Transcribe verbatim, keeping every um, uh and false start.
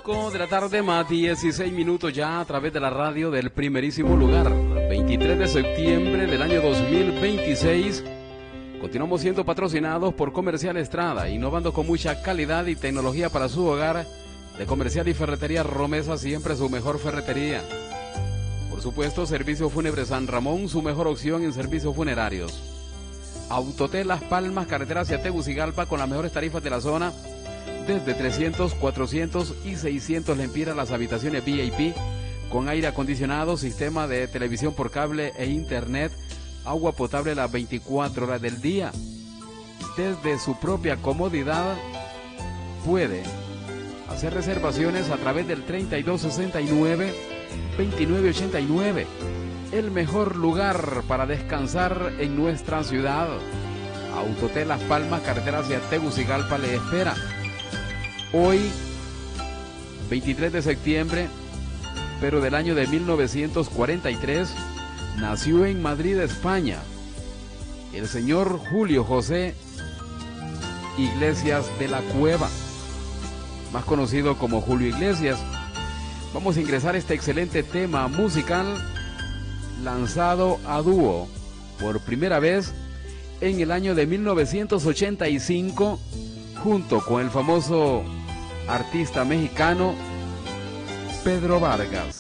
cinco de la tarde, más dieciséis minutos ya a través de la radio del primerísimo lugar. veintitrés de septiembre del año dos mil veintiséis. Continuamos siendo patrocinados por Comercial Estrada, innovando con mucha calidad y tecnología para su hogar. De Comercial y Ferretería Romesa, siempre su mejor ferretería. Por supuesto, Servicio Fúnebre San Ramón, su mejor opción en servicios funerarios. Autotel Las Palmas, carretera hacia Tegucigalpa, con las mejores tarifas de la zona. Desde trescientos, cuatrocientos y seiscientos lempiras las habitaciones V I P, con aire acondicionado, sistema de televisión por cable e internet, agua potable las veinticuatro horas del día. Desde su propia comodidad puede hacer reservaciones a través del treinta y dos sesenta y nueve, veintinueve ochenta y nueve. El mejor lugar para descansar en nuestra ciudad. Autotel Las Palmas, carretera hacia Tegucigalpa, le espera. Hoy, veintitrés de septiembre, pero del año de mil novecientos cuarenta y tres, nació en Madrid, España, el señor Julio José Iglesias de la Cueva, más conocido como Julio Iglesias. Vamos a ingresar este excelente tema musical, lanzado a dúo por primera vez en el año de mil novecientos ochenta y cinco, junto con el famoso artista mexicano Pedro Vargas.